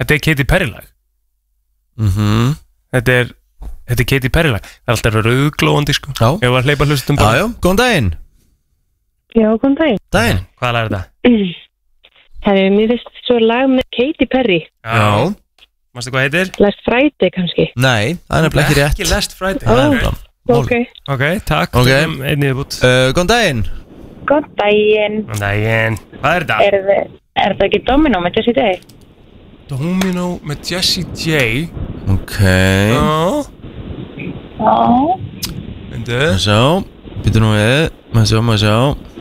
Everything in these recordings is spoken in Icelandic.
Þetta er Katy Perry lag. Þetta er Katy Perry lag. Það er alltaf rauðglóandi sko. Já. Ég var að hleypa hlustum bara. Já, góðan daginn. Já, góðan daginn. Daginn. Hvað lag er þetta? Mér finnst svo lag með Katy Perry. Já. Mástu hvað heitir? Last Friday kannski. Nei, það er nefnilega ekki rétt. Ekki Last Friday. Ok. Ok, takk. Einnig viðbútt. Góðan daginn. Góðan daginn. Góðan daginn. Hvað er þetta? Er það ekki Domino með Jessie J? Domino með Jessie J. Ok. Já. Myndu. Sjá, býtu nú við. Maður sjá.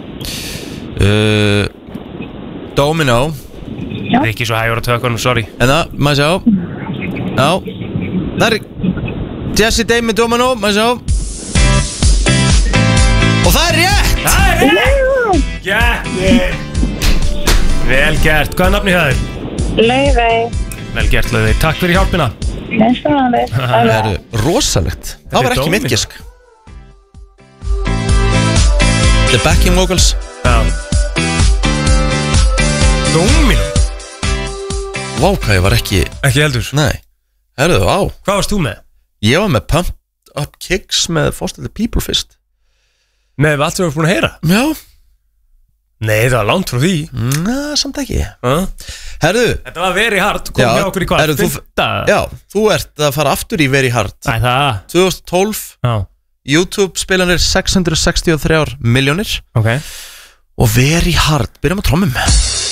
Domino. Já. Það er ekki svo hægur á tökunum, sorry. En það, maður sjá. Já. Það er Jessie J með Domino, maður sjá. Og það er rétt! Það er rétt! Gættir! Vel gert, hvað er nafni hjá þér? Laufey. Vel gert, Laufey, takk fyrir hjálpina. Það er rosalegt. Það var ekki mitt gisk. The backing vocals. Já. Domino. Vá, hvað ég var ekki. Ekki heldur. Nei. Herðu, á. Hvað varst þú með? Ég var með Pumped Up Kicks með Foster the People fyrst. Með allt sem við erum búin að heyra? Já. Nei, það var langt frá því. Samt ekki. Herðu. Þetta var very hard, kom hjá okkur í hvað? Já, þú ert að fara aftur í very hard. Æ, það. 2012. Já. YouTube spilanir 663 milljónir. Ok. Og very hard, byrjum á trommum.